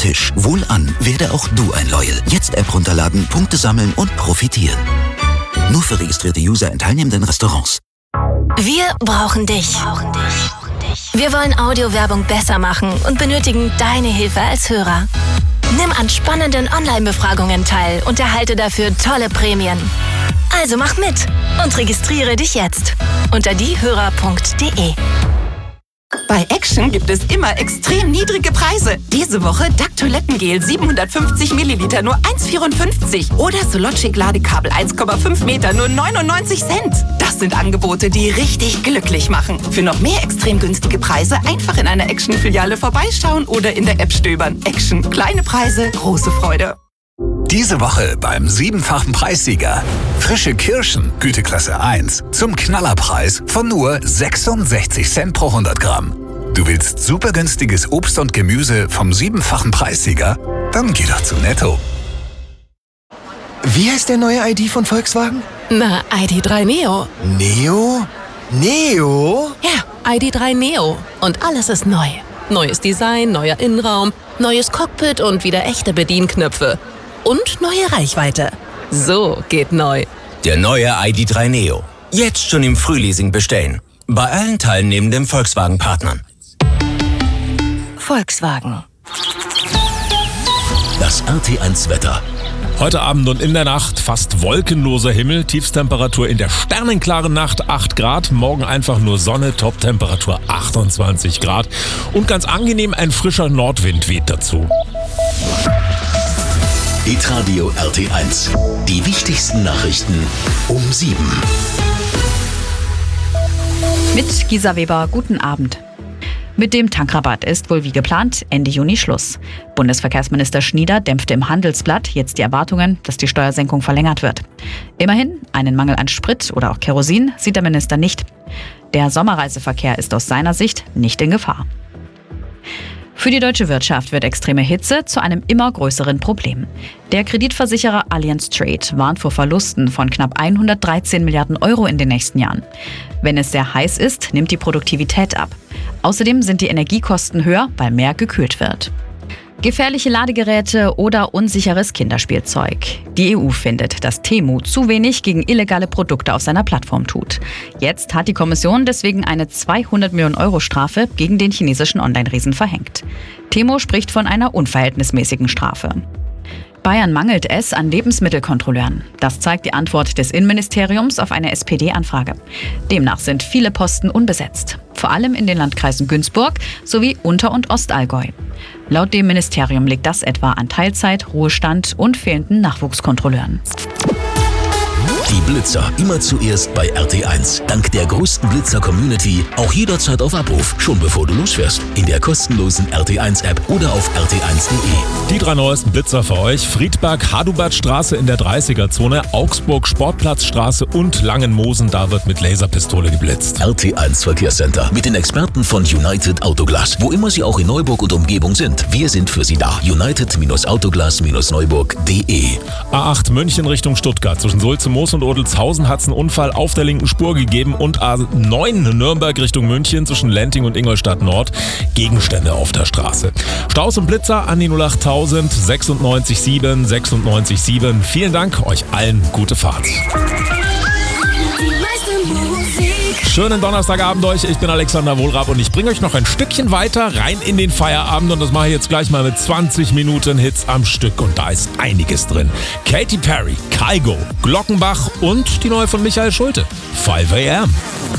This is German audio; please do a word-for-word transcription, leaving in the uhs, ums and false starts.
Tisch. Wohlan, werde auch du ein Loyal. Jetzt App runterladen, Punkte sammeln und profitieren. Nur für registrierte User in teilnehmenden Restaurants. Wir brauchen dich. Wir wollen Audiowerbung besser machen und benötigen deine Hilfe als Hörer. Nimm an spannenden Online-Befragungen teil und erhalte dafür tolle Prämien. Also mach mit und registriere dich jetzt unter diehörer punkt de. Bei Action gibt es immer extrem niedrige Preise. Diese Woche D A C Toilettengel siebenhundertfünfzig Milliliter nur eins Komma vierundfünfzig oder Sologic Ladekabel eins Komma fünf Meter nur neunundneunzig Cent. Das sind Angebote, die richtig glücklich machen. Für noch mehr extrem günstige Preise einfach in einer Action-Filiale vorbeischauen oder in der App stöbern. Action. Kleine Preise, große Freude. Diese Woche beim siebenfachen Preissieger. Frische Kirschen, Güteklasse eins, zum Knallerpreis von nur sechsundsechzig Cent pro hundert Gramm. Du willst super günstiges Obst und Gemüse vom siebenfachen Preissieger? Dann geh doch zu Netto. Wie heißt der neue I D von Volkswagen? Na, I D drei Neo. Neo? Neo? Ja, I D drei Neo. Und alles ist neu. Neues Design, neuer Innenraum, neues Cockpit und wieder echte Bedienknöpfe. Und neue Reichweite. So geht neu. Der neue I D drei Neo. Jetzt schon im Frühleasing bestellen. Bei allen teilnehmenden Volkswagen-Partnern. Volkswagen. Das R T eins Wetter. Heute Abend und in der Nacht fast wolkenloser Himmel, Tiefstemperatur in der sternenklaren Nacht acht Grad, morgen einfach nur Sonne, Toptemperatur achtundzwanzig Grad und ganz angenehm ein frischer Nordwind weht dazu. Hitradio R T eins. Die wichtigsten Nachrichten um sieben. Mit Gisa Weber, guten Abend. Mit dem Tankrabatt ist wohl wie geplant Ende Juni Schluss. Bundesverkehrsminister Schnieder dämpfte im Handelsblatt jetzt die Erwartungen, dass die Steuersenkung verlängert wird. Immerhin, einen Mangel an Sprit oder auch Kerosin sieht der Minister nicht. Der Sommerreiseverkehr ist aus seiner Sicht nicht in Gefahr. Für die deutsche Wirtschaft wird extreme Hitze zu einem immer größeren Problem. Der Kreditversicherer Allianz Trade warnt vor Verlusten von knapp hundertdreizehn Milliarden Euro in den nächsten Jahren. Wenn es sehr heiß ist, nimmt die Produktivität ab. Außerdem sind die Energiekosten höher, weil mehr gekühlt wird. Gefährliche Ladegeräte oder unsicheres Kinderspielzeug. Die E U findet, dass Temu zu wenig gegen illegale Produkte auf seiner Plattform tut. Jetzt hat die Kommission deswegen eine zweihundert Millionen Euro Strafe gegen den chinesischen Online-Riesen verhängt. Temu spricht von einer unverhältnismäßigen Strafe. Bayern mangelt es an Lebensmittelkontrolleuren. Das zeigt die Antwort des Innenministeriums auf eine S P D-Anfrage. Demnach sind viele Posten unbesetzt. Vor allem in den Landkreisen Günzburg sowie Unter- und Ostallgäu. Laut dem Ministerium liegt das etwa an Teilzeit, Ruhestand und fehlenden Nachwuchskontrolleuren. Die Blitzer immer zuerst bei R T eins. Dank der größten Blitzer-Community auch jederzeit auf Abruf, schon bevor du losfährst. In der kostenlosen R T eins App oder auf r t eins punkt de. Die drei neuesten Blitzer für euch: Friedberg-Hadubertstraße in der dreißiger-Zone, Augsburg-Sportplatzstraße und Langenmosen, da wird mit Laserpistole geblitzt. R T eins Verkehrscenter mit den Experten von United Autoglas. Wo immer sie auch in Neuburg und Umgebung sind, wir sind für sie da. United Autoglas Neuburg punkt de. A acht München Richtung Stuttgart. Zwischen Sulze, Moos und Odelshausen hat es einen Unfall auf der linken Spur gegeben und A neun Nürnberg Richtung München zwischen Lenting und Ingolstadt Nord. Gegenstände auf der Straße. Staus und Blitzer an die null acht tausend sechsundneunzig sieben sechsundneunzig sieben. Vielen Dank, euch allen gute Fahrt. Schönen Donnerstagabend euch, ich bin Alexander Wohlrab und ich bringe euch noch ein Stückchen weiter rein in den Feierabend und das mache ich jetzt gleich mal mit zwanzig Minuten Hits am Stück und da ist einiges drin. Katy Perry, Kygo, Glockenbach und die neue von Michael Schulte, five a m